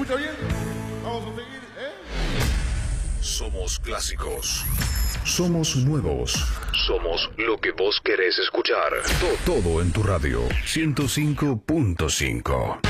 está bien? Vamos a seguir, ¿eh? Somos clásicos. Somos nuevos. Somos lo que vos querés escuchar. Todo en tu radio. 105.5.